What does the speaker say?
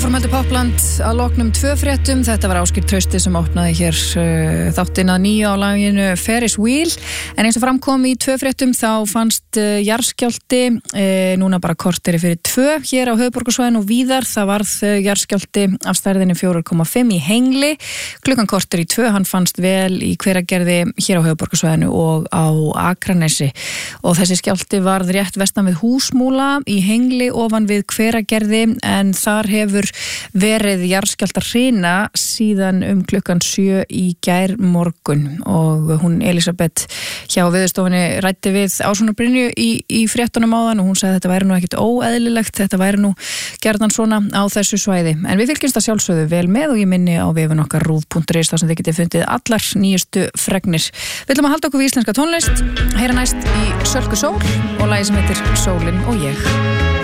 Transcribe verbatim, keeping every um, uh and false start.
Áfram heldur Popland að loknum tvö fréttum. Þetta var Ásgeir Trausti sem opnaði hér uh, þáttinn að nýju á laginu Ferris Wheel. En eins og framkom í tvö fréttum þá fannst uh, jarðskjálfti uh, núna bara korteri fyrir tvö hér á höfuðborgarsvæðinu og víðar. Það varð uh, jarðskjálfti af stærðinni fjögur komma fimm í Hengli. Klukkan korteri í tvö, hann fannst vel í Hveragerði hér á höfuðborgarsvæðinu og á Akranesi. Og þessi skjálfti varð rétt vestan við Húsmúla í Hengli ofan við Hveragerði, en þar hefur verið jarðskjálftahrina síðan um klukkan sjö í gær morgun. Og hún Elisabeth hjá Veðurstofunni ræddi við Ásrúnu Brynju í, í fréttunum áðan og hún sagði að þetta væri nú ekkit óeðlilegt, þetta væri nú gjarnan svona á þessu svæði. En við fylgjumst að sjálfsögðu vel með og ég minni á vefinn okkar ruv punktur is þar sem þið getið fundið allar nýjustu fregnir. Við ætlum að halda okkur við íslenska tónlist, heyra næst í Sölku Sól og lagi sem heitir Sólin og ég.